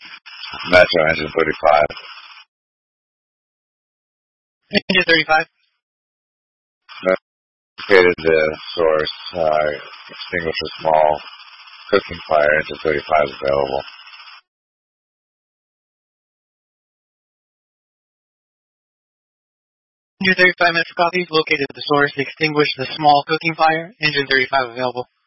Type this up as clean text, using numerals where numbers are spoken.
Metro engine 35. Engine 35. Located the source. Extinguish a small cooking fire. Engine 35 is available. Engine 35 Metro copy. Located the source. Extinguish the small cooking fire. Engine 35 available.